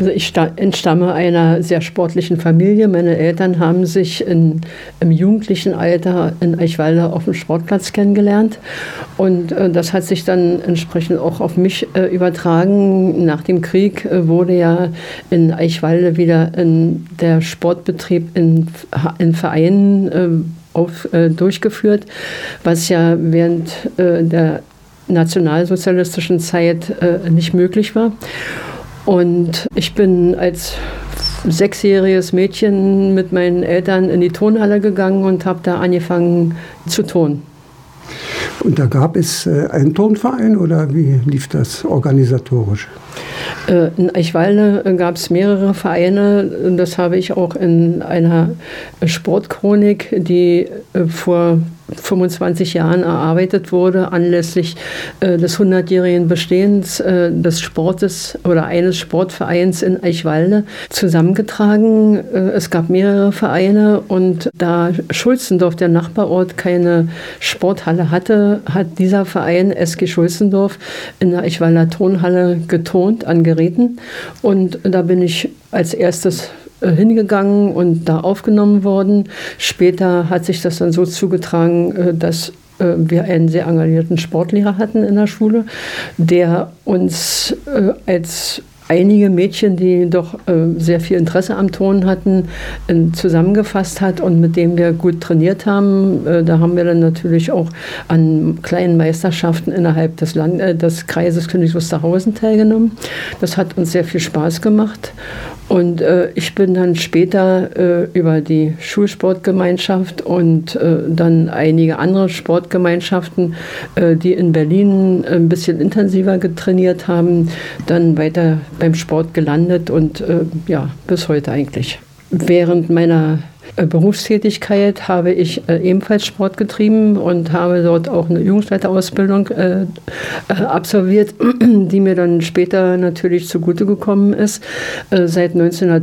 Also ich entstamme einer sehr sportlichen Familie. Meine Eltern haben sich im jugendlichen Alter in Eichwalde auf dem Sportplatz kennengelernt. Und das hat sich dann entsprechend auch auf mich übertragen. Nach dem Krieg wurde ja in Eichwalde wieder der Sportbetrieb in Vereinen durchgeführt, was ja während der nationalsozialistischen Zeit nicht möglich war. Und ich bin als 6-jähriges Mädchen mit meinen Eltern in die Turnhalle gegangen und habe da angefangen zu turnen. Und da gab es einen Turnverein oder wie lief das organisatorisch? In Eichwalde gab es mehrere Vereine. Das habe ich auch in einer Sportchronik, die vor 25 Jahren erarbeitet wurde, anlässlich des 100-jährigen Bestehens des Sportes oder eines Sportvereins in Eichwalde zusammengetragen. Es gab mehrere Vereine und da Schulzendorf, der Nachbarort, keine Sporthalle hatte, hat dieser Verein SG Schulzendorf in der Eichwalder Turnhalle geturnt an Geräten. Und da bin ich als erstes hingegangen und da aufgenommen worden. Später hat sich das dann so zugetragen, dass wir einen sehr engagierten Sportlehrer hatten in der Schule, der uns als einige Mädchen, die doch sehr viel Interesse am Turnen hatten, zusammengefasst hat und mit dem wir gut trainiert haben. Da haben wir dann natürlich auch an kleinen Meisterschaften innerhalb des Kreises Königs Wusterhausen teilgenommen. Das hat uns sehr viel Spaß gemacht. Und ich bin dann später über die Schulsportgemeinschaft und dann einige andere Sportgemeinschaften, die in Berlin ein bisschen intensiver getrainiert haben, dann weiter beim Sport gelandet und bis heute eigentlich. Während meiner Berufstätigkeit habe ich ebenfalls Sport getrieben und habe dort auch eine Übungsleiterausbildung absolviert, die mir dann später natürlich zugute gekommen ist. Seit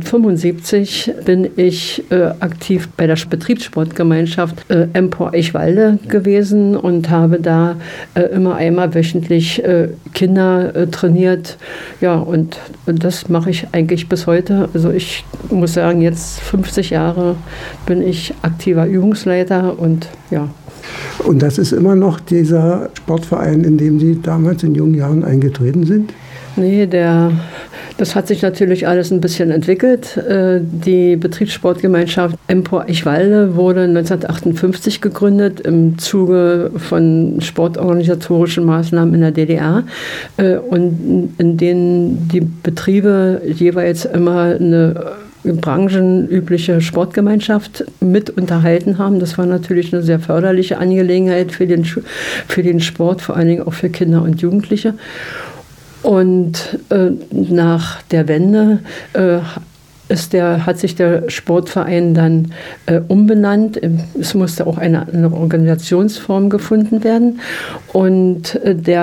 1975 bin ich aktiv bei der Betriebssportgemeinschaft Empor Eichwalde gewesen und habe da immer einmal wöchentlich Kinder trainiert. Ja, und das mache ich eigentlich bis heute. Also ich muss sagen, jetzt 50 Jahre bin ich aktiver Übungsleiter und ja. Und das ist immer noch dieser Sportverein, in dem Sie damals in jungen Jahren eingetreten sind? Nee, das hat sich natürlich alles ein bisschen entwickelt. Die Betriebssportgemeinschaft Empor Eichwalde wurde 1958 gegründet im Zuge von sportorganisatorischen Maßnahmen in der DDR und in denen die Betriebe jeweils immer eine branchenübliche Sportgemeinschaft mit unterhalten haben. Das war natürlich eine sehr förderliche Angelegenheit für den Sport, vor allen Dingen auch für Kinder und Jugendliche. Und nach der Wende hat sich der Sportverein dann umbenannt. Es musste auch eine Organisationsform gefunden werden. Und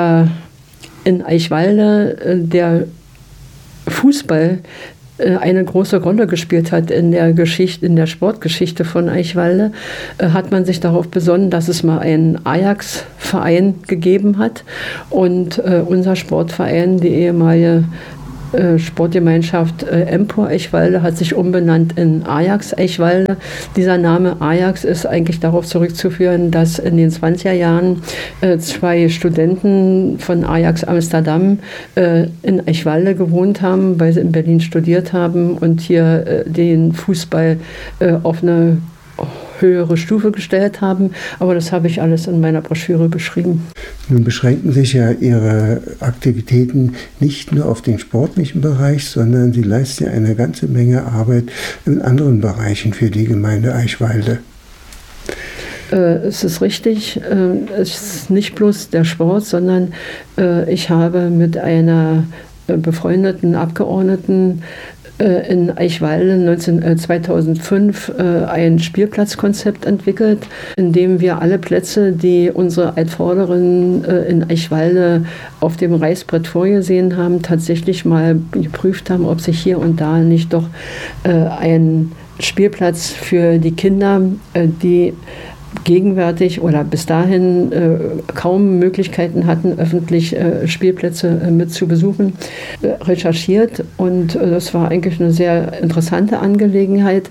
in Eichwalde der Fußball eine große Rolle gespielt hat in der Sportgeschichte von Eichwalde, hat man sich darauf besonnen, dass es mal einen Ajax-Verein gegeben hat. Und unser Sportverein, die ehemalige Sportgemeinschaft Empor Eichwalde, hat sich umbenannt in Ajax Eichwalde. Dieser Name Ajax ist eigentlich darauf zurückzuführen, dass in den 20er Jahren 2 Studenten von Ajax Amsterdam in Eichwalde gewohnt haben, weil sie in Berlin studiert haben und hier den Fußball auf eine höhere Stufe gestellt haben. Aber das habe ich alles in meiner Broschüre beschrieben. Nun beschränken sich ja Ihre Aktivitäten nicht nur auf den sportlichen Bereich, sondern Sie leisten ja eine ganze Menge Arbeit in anderen Bereichen für die Gemeinde Eichwalde. Es ist richtig, es ist nicht bloß der Sport, sondern ich habe mit einer befreundeten Abgeordneten in Eichwalde 2005 ein Spielplatzkonzept entwickelt, in dem wir alle Plätze, die unsere Altvorderen in Eichwalde auf dem Reißbrett vorgesehen haben, tatsächlich mal geprüft haben, ob sich hier und da nicht doch ein Spielplatz für die Kinder, die gegenwärtig oder bis dahin kaum Möglichkeiten hatten, öffentlich Spielplätze mit zu besuchen, recherchiert. Und das war eigentlich eine sehr interessante Angelegenheit.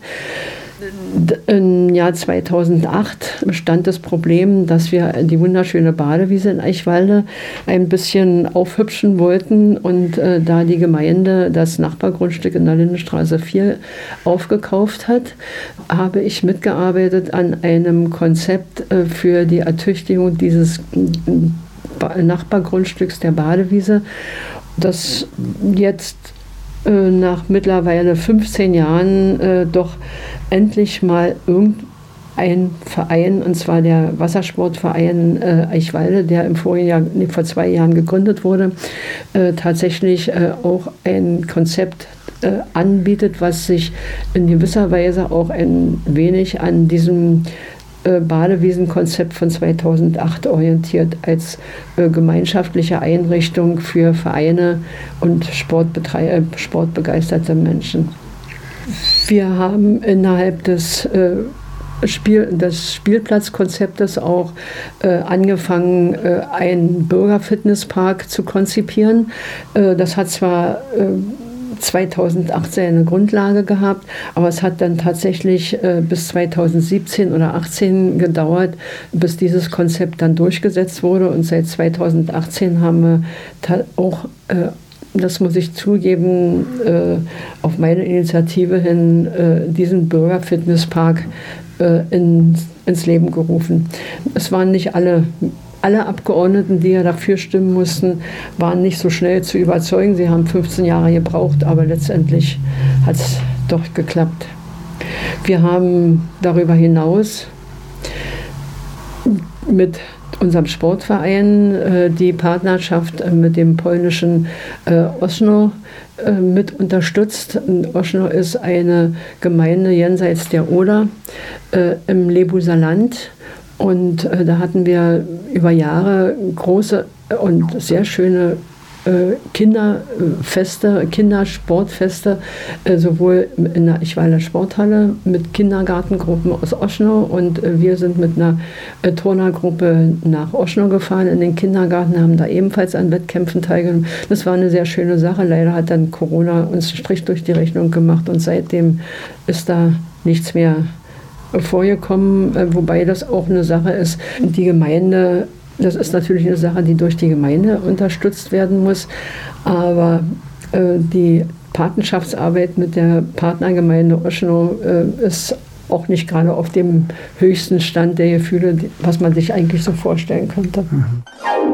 Im Jahr 2008 bestand das Problem, dass wir die wunderschöne Badewiese in Eichwalde ein bisschen aufhübschen wollten und da die Gemeinde das Nachbargrundstück in der Lindenstraße 4 aufgekauft hat, habe ich mitgearbeitet an einem Konzept für die Ertüchtigung dieses Nachbargrundstücks der Badewiese, das jetzt nach mittlerweile 15 Jahren doch endlich mal irgendein Verein, und zwar der Wassersportverein Eichwalde, der vor 2 Jahren gegründet wurde, tatsächlich auch ein Konzept anbietet, was sich in gewisser Weise auch ein wenig an diesem Badewiesenkonzept von 2008 orientiert, als gemeinschaftliche Einrichtung für Vereine und sportbegeisterte Menschen. Wir haben innerhalb des Spielplatzkonzeptes auch angefangen, einen Bürgerfitnesspark zu konzipieren. Das hat zwar 2008 seine Grundlage gehabt, aber es hat dann tatsächlich bis 2017 oder 2018 gedauert, bis dieses Konzept dann durchgesetzt wurde, und seit 2018 haben wir auch, das muss ich zugeben, auf meine Initiative hin diesen Bürgerfitnesspark ins Leben gerufen. Es waren nicht alle Abgeordneten, die ja dafür stimmen mussten, waren nicht so schnell zu überzeugen. Sie haben 15 Jahre gebraucht, aber letztendlich hat es doch geklappt. Wir haben darüber hinaus mit unserem Sportverein die Partnerschaft mit dem polnischen Ośno mit unterstützt. Ośno ist eine Gemeinde jenseits der Oder im Lebuser Land. Und da hatten wir über Jahre große und sehr schöne Kindersportfeste, sowohl in der Eichwalder Sporthalle mit Kindergartengruppen aus Ośno, und wir sind mit einer Turnergruppe nach Ośno gefahren in den Kindergarten, haben da ebenfalls an Wettkämpfen teilgenommen. Das war eine sehr schöne Sache. Leider hat dann Corona uns einen Strich durch die Rechnung gemacht, und seitdem ist da nichts mehr vorgekommen, wobei das auch eine Sache ist, die Gemeinde, das ist natürlich eine Sache, die durch die Gemeinde unterstützt werden muss, aber die Patenschaftsarbeit mit der Partnergemeinde Ośno ist auch nicht gerade auf dem höchsten Stand der Gefühle, was man sich eigentlich so vorstellen könnte.